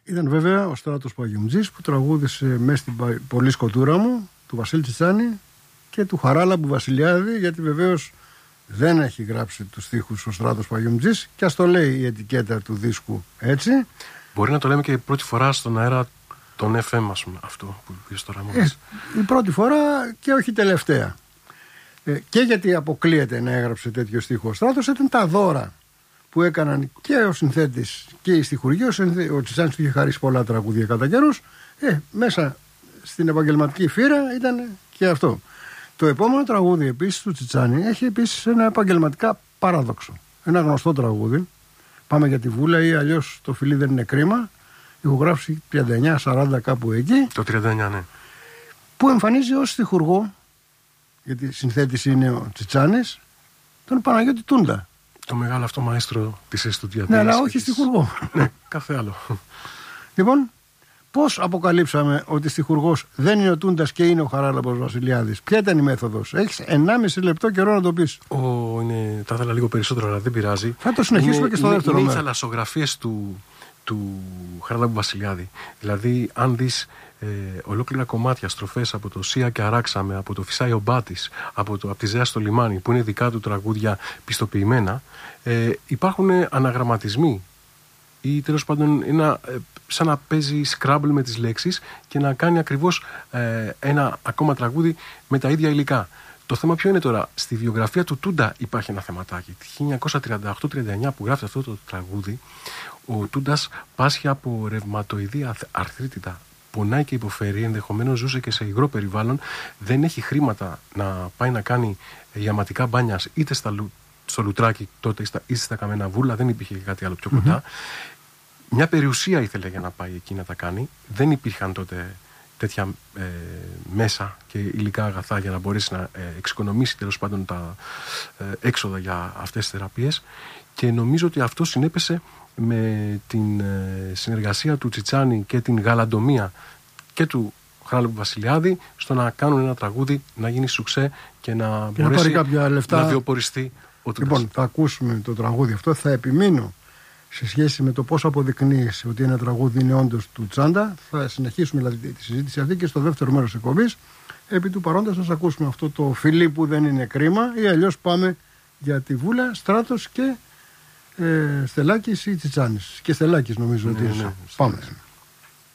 Ήταν βέβαια ο Στράτος Παγιουμτζής που τραγούδισε μέσα στην Πολύ σκοτούρα μου του Βασίλη Τσιτσάνη και του Χαράλαμπου Βασιλιάδη, γιατί βεβαίως δεν έχει γράψει τους στίχους ο Στράτος Παγιουμτζής και ας το λέει η ετικέτα του δίσκου έτσι. Μπορεί να το λέμε και η πρώτη φορά στον αέρα τον FM, ας πούμε, αυτό που είπες τώρα μόλις. Η πρώτη φορά και όχι τελευταία. Και γιατί αποκλείεται να έγραψε τέτοιο στίχο ο Στράτος, ήταν τα δώρα που έκαναν και ο συνθέτης και η στιχουργοί. Ο Τσιτσάνης του είχε χαρίσει πολλά τραγούδια κατά καιρούς. Μέσα στην επαγγελματική φύρα ήταν και αυτό. Το επόμενο τραγούδι επίσης του Τσιτσάνη έχει επίσης ένα επαγγελματικά παράδοξο. Ένα γνωστό τραγούδι. Πάμε για τη Βούλα ή αλλιώς Το φιλί δεν είναι κρίμα. Ηχογράφηση 39-40 κάπου εκεί. Το 39, ναι. Που εμφανίζει ως στιχουργό, γιατί συνθέτης είναι ο Τσιτσάνης, τον Παναγιώτη Τούντα. Το μεγάλο αυτό μαέστρο της εστουδιατής. Ναι, αλλά όχι στιχουργό. Ναι, κάθε άλλο. Λοιπόν, πώς αποκαλύψαμε ότι στιχουργός δεν είναι ο Τούντας και είναι ο Χαράλαμπος Βασιλιάδης? Ποια ήταν η μέθοδος? Έχεις 1,5 λεπτό καιρό να το πεις. Θα ήθελα λίγο περισσότερο, αλλά δεν πειράζει. Θα το συνεχίσουμε και στο δεύτερο μέρος. μέρος. Είναι οι θαλασσογραφίες του Χαράλαμπου Βασιλιάδη. Δηλαδή, αν δεις ολόκληρα κομμάτια, στροφές από το Σία και Αράξαμε, από το Φυσάει ο Μπάτης, από τη Ζέα στο λιμάνι, που είναι δικά του τραγούδια πιστοποιημένα, υπάρχουν αναγραμματισμοί ή τέλος πάντων σαν να παίζει Scrabble με τις λέξεις και να κάνει ακριβώς ένα ακόμα τραγούδι με τα ίδια υλικά. Το θέμα ποιο είναι τώρα? Στη βιογραφία του Τούντα υπάρχει ένα θεματάκι. Το 1938-39 που γράφει αυτό το τραγούδι, ο Τούντας πάσχει από ρευματοειδή αρθρίτιδα. Πονάει και υποφέρει, ενδεχομένως ζούσε και σε υγρό περιβάλλον, δεν έχει χρήματα να πάει να κάνει ιαματικά μπάνια είτε στο Λουτράκι τότε είτε στα Καμένα Βούλα, δεν υπήρχε κάτι άλλο πιο κοντά. Μια περιουσία ήθελε για να πάει εκεί να τα κάνει, δεν υπήρχαν τότε τέτοια μέσα και υλικά αγαθά για να μπορέσει να εξοικονομήσει τέλος πάντων τα έξοδα για αυτές τις θεραπείες, και νομίζω ότι αυτό συνέπεσε με την συνεργασία του Τσιτσάνη και την γαλαντομία και του Χαράλαμπου Βασιλιάδη στο να κάνουν ένα τραγούδι να γίνει σουξέ και να μπορέσει να βιοποριστεί ο Τούντας. Λοιπόν, θα ακούσουμε το τραγούδι αυτό, θα επιμείνω σε σχέση με το πώς αποδεικνύεις ότι ένα τραγούδι είναι όντως του Τσάντα. Θα συνεχίσουμε δηλαδή τη συζήτηση αυτή και στο δεύτερο μέρος της εκπομπής. Επί του παρόντος θα σας ακούσουμε αυτό το φιλί που δεν είναι κρίμα, ή αλλιώς πάμε για τη Βούλα, Στράτος και Στελάκης ή Τσιτσάνης. Και Στελάκης νομίζω ότι είναι. Ναι. Πάμε.